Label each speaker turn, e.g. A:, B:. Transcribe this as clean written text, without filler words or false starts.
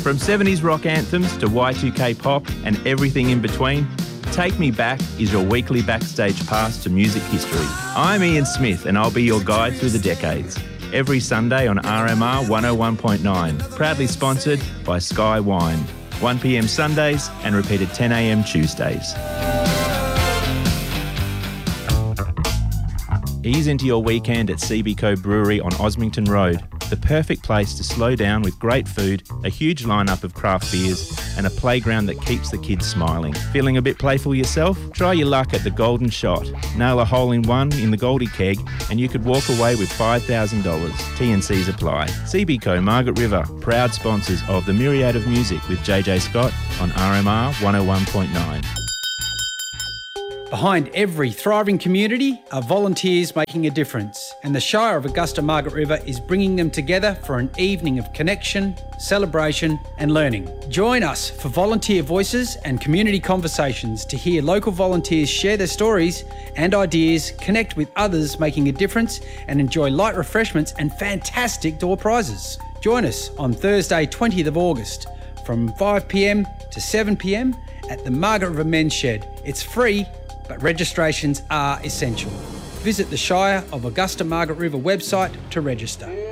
A: From 70s rock anthems to Y2K pop and everything in between, Take Me Back is your weekly backstage pass to music history. I'm Ian Smith and I'll be your guide through the decades. Every Sunday on RMR 101.9, proudly sponsored by Sky Wine. 1 p.m. Sundays and repeated 10 a.m. Tuesdays. Ease into your weekend at CBCO Brewery on Osmington Road, the perfect place to slow down with great food, a huge lineup of craft beers and a playground that keeps the kids smiling. Feeling a bit playful yourself? Try your luck at the Golden Shot. Nail a hole in one in the Goldie Keg and you could walk away with $5,000. T&Cs apply. CBCO Margaret River, proud sponsors of The Myriad of Music with JJ Scott on RMR 101.9.
B: Behind every thriving community are volunteers making a difference, and the Shire of Augusta Margaret River is bringing them together for an evening of connection, celebration and learning. Join us for volunteer voices and community conversations to hear local volunteers share their stories and ideas, connect with others making a difference and enjoy light refreshments and fantastic door prizes. Join us on Thursday 20th of August from 5pm to 7pm at the Margaret River Men's Shed. It's free, but registrations are essential. Visit the Shire of Augusta Margaret River website to register.